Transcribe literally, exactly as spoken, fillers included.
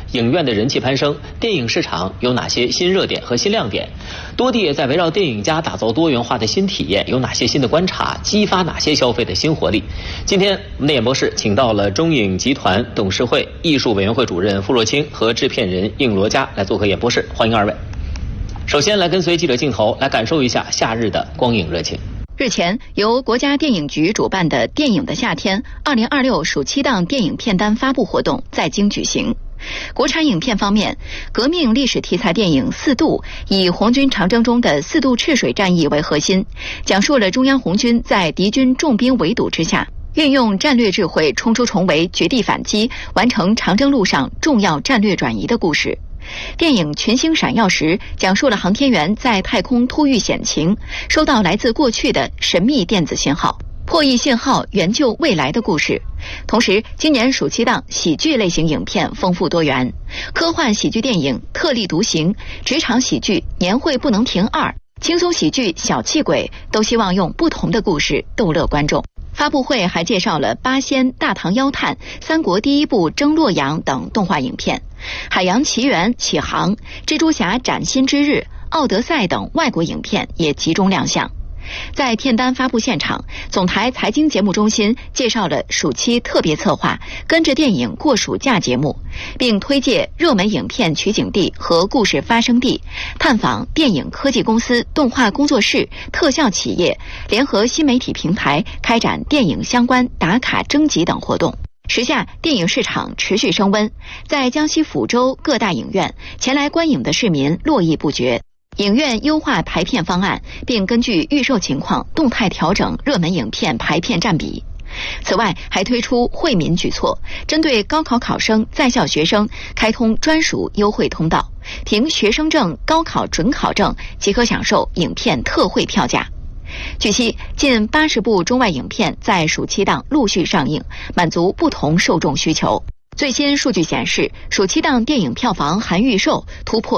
影院的人气攀升，电影市场有哪些新热点和新亮点？多地在围绕电影家打造多元化的新体验，有哪些新的观察，激发哪些消费的新活力？今天我们的演播室请到了中影集团董事会艺术委员会主任傅若清和制片人应罗佳来做客演播室，欢迎二位。首先来跟随记者镜头来感受一下夏日的光影热情。 日前，由国家电影局主办的“电影的夏天”二零二六暑期档电影片单发布活动在京举行。国产影片方面，革命历史题材电影《四渡》以红军长征中的四渡赤水战役为核心，讲述了中央红军在敌军重兵围堵之下，运用战略智慧冲出重围，绝地反击，完成长征路上重要战略转移的故事。电影《群星闪耀时》讲述了航天员在太空突遇险情，收到来自过去的神秘电子信号，破译信号援救未来的故事。同时，今年暑期档喜剧类型影片丰富多元，科幻喜剧电影《特立独行》，职场喜剧《年会不能停二》，轻松喜剧《小气鬼》都希望用不同的故事逗乐观众。发布会还介绍了《八仙》《大唐妖探》《三国第一部征洛阳》等动画影片，《海洋奇缘》《启航》《蜘蛛侠崭新之日》《奥德赛》等外国影片也集中亮相。在片单发布现场，总台财经节目中心介绍了暑期特别策划跟着电影过暑假节目，并推介热门影片取景地和故事发生地，探访电影科技公司、动画工作室、特效企业，联合新媒体平台开展电影相关打卡征集等活动。时下电影市场持续升温，在江西抚州各大影院，前来观影的市民络绎不绝。影院优化排片方案，并根据预售情况动态调整热门影片排片占比。此外，还推出惠民举措，针对高考考生、在校学生开通专属优惠通道，凭学生证、高考准考证即可享受影片特惠票价。据悉，近八十部中外影片在暑期档陆续上映，满足不同受众需求。最新数据显示，暑期档电影票房含预售突破